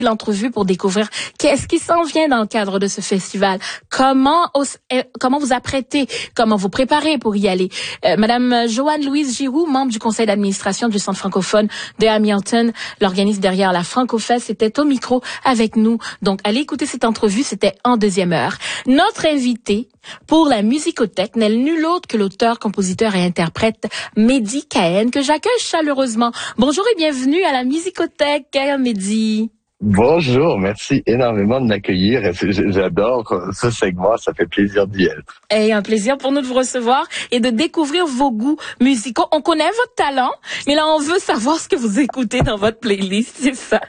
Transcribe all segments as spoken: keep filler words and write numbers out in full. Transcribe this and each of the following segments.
l'entrevue pour découvrir qu'est-ce qui s'en vient dans le cadre de ce festival. Comment comment vous apprêtez, comment vous préparez pour y aller. Euh, Madame Joanne-Louise Giroux, membre du conseil d'administration du Centre francophone de Hamilton, l'organisme derrière la Francofest, était au micro avec nous. Donc, allez écouter cette entrevue, c'était en deuxième heure. Notre invité pour la musicothèque n'est nul autre que l'auteur, compositeur et interprète Mehdi Kahen, que j'accueille chaleureusement. Bonjour et bienvenue à la musicothèque, Mehdi. Bonjour, merci énormément de m'accueillir. J'adore ce segment, ça fait plaisir d'y être. Et un plaisir pour nous de vous recevoir et de découvrir vos goûts musicaux. On connaît votre talent, mais là on veut savoir ce que vous écoutez dans votre playlist, c'est ça.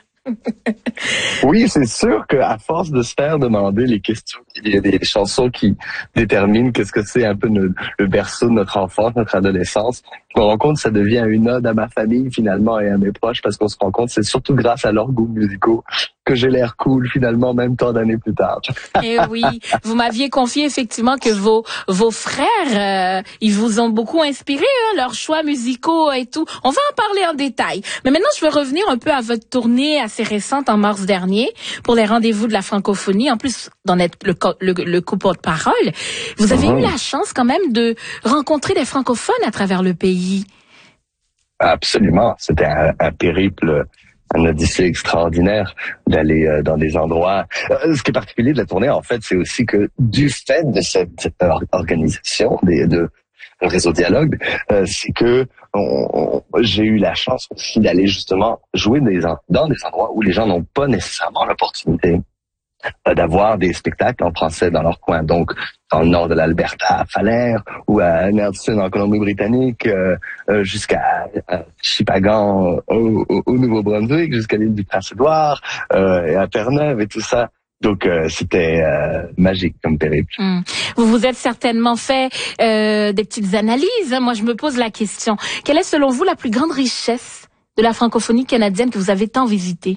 Oui, c'est sûr qu'à force de se faire demander les questions, il y a des chansons qui déterminent qu'est-ce que c'est un peu le, le berceau de notre enfance, notre adolescence. Je me rends compte que ça devient une ode à ma famille finalement et à mes proches parce qu'on se rend compte que c'est surtout grâce à leurs goûts musicaux que j'ai l'air cool finalement même tant d'années plus tard. Et oui, vous m'aviez confié effectivement que vos vos frères, euh, ils vous ont beaucoup inspiré, hein, leurs choix musicaux et tout. On va en parler en détail. Mais maintenant, je veux revenir un peu à votre tournée assez récente en mars dernier pour les rendez-vous de la francophonie. En plus d'en être le le, le co-porte-parole, vous avez mmh. eu la chance quand même de rencontrer des francophones à travers le pays. Absolument, c'était un, un périple. Un odyssée extraordinaire d'aller euh, dans des endroits. Euh, ce qui est particulier de la tournée, en fait, c'est aussi que du fait de cette, cette organisation des, de Réseau Dialogue, euh, c'est que on, on, j'ai eu la chance aussi d'aller justement jouer des, dans des endroits où les gens n'ont pas nécessairement l'opportunité euh, d'avoir des spectacles en français dans leur coin. Donc, dans le nord de l'Alberta, à Falaire, ou à Nelson, en Colombie-Britannique, euh, euh, jusqu'à euh, Chipagan, au, au, au Nouveau-Brunswick, jusqu'à l'île du Prince-Édouard, euh, et à Terre-Neuve et tout ça. Donc, euh, c'était euh, magique comme périple. Mmh. Vous vous êtes certainement fait euh, des petites analyses. Hein. Moi, je me pose la question. Quelle est, selon vous, la plus grande richesse de la francophonie canadienne que vous avez tant visitée?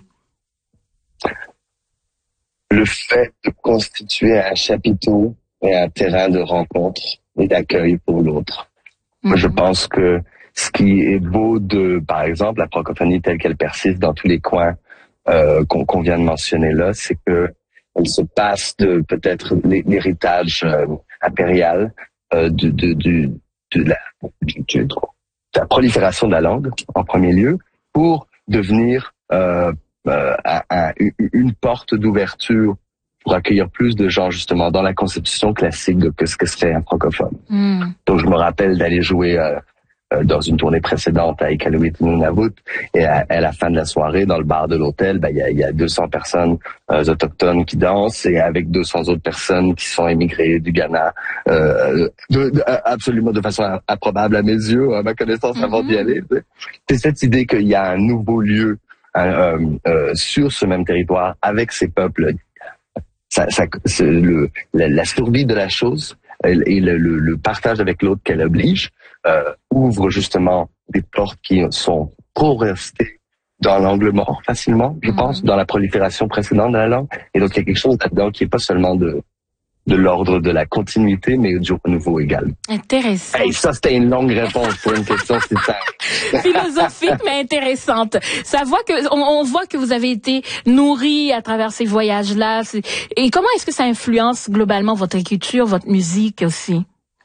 Le fait de constituer un chapiteau et un terrain de rencontre et d'accueil pour l'autre. Mmh. Moi, je pense que ce qui est beau de, par exemple, la francophonie telle qu'elle persiste dans tous les coins euh, qu'on, qu'on vient de mentionner là, c'est que elle se passe de peut-être l'héritage euh, impérial euh, de, de, de, de, la, de, de la prolifération de la langue en premier lieu pour devenir euh, euh, un, un, une porte d'ouverture pour accueillir plus de gens, justement, dans la conception classique de ce que serait un francophone. Mm. Donc, je me rappelle d'aller jouer euh, euh, dans une tournée précédente à Iqaluit Nunavut, et à, à la fin de la soirée, dans le bar de l'hôtel, ben, il y a, y a deux cents personnes euh, autochtones qui dansent, et avec deux cents autres personnes qui sont émigrées du Ghana, euh, de, de, absolument de façon improbable à mes yeux, à ma connaissance, mm-hmm. avant d'y aller. C'est cette idée qu'il y a un nouveau lieu euh, euh, sur ce même territoire, avec ces peuples. Ça, ça, c'est le, la, la survie de la chose et le, le, le partage avec l'autre qu'elle oblige euh, ouvre justement des portes qui sont trop restées dans l'angle mort facilement, je pense, mmh. dans la prolifération précédente de la langue. Et donc, il y a quelque chose là-dedans qui est pas seulement de de l'ordre de la continuité, mais du renouveau égal. Intéressant. Hey, ça, c'était une longue réponse pour une question si simple. Philosophique, mais intéressante. Ça voit que, on, on voit que vous avez été nourri à travers ces voyages-là. Et comment est-ce que ça influence globalement votre écriture, votre musique aussi?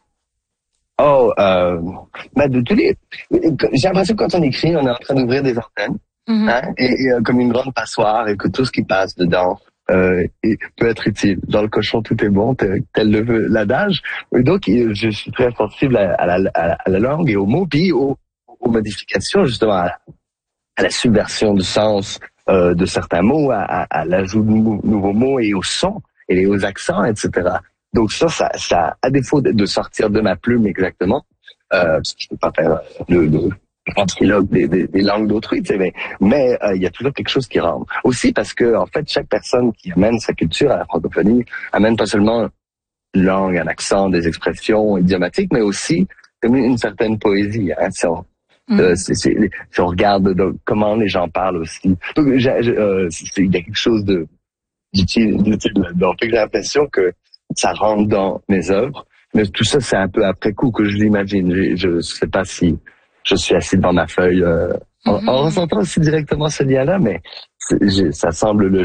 Oh, euh, bah de tous les, j'ai l'impression que quand on écrit, on est en train d'ouvrir des antennes, mm-hmm. hein, et, et euh, comme une grande passoire, et que tout ce qui passe dedans, Euh, et peut être utile. Dans le cochon, tout est bon, tel le veut l'adage. Et donc, je suis très sensible à, à, la, à la langue et aux mots, puis aux, aux modifications, justement, à, à la subversion du sens euh, de certains mots, à, à, à l'ajout de nou- nouveaux mots et aux sons et aux accents, et cetera. Donc ça, ça, ça à défaut de, de sortir de ma plume exactement, euh, parce que je peux pas faire le... le ventriloque des, des, des langues d'autrui, tu sais, mais mais euh, il y a toujours quelque chose qui rentre. Aussi parce que en fait chaque personne qui amène sa culture à la francophonie amène pas seulement une langue, un accent, des expressions idiomatiques, mais aussi comme une, une certaine poésie. Hein, si on, mmh. euh, c'est, c'est, si on regarde donc, comment les gens parlent aussi, donc j'ai, j'ai, euh, c'est, il y a quelque chose de d'utile, d'utile là-dedans. Fait que j'ai l'impression que ça rentre dans mes œuvres, mais tout ça c'est un peu après coup que je l'imagine. Je, je sais pas si je suis assis devant ma feuille euh, en, mm-hmm. en ressentant aussi directement ce lien-là, mais ça semble logique.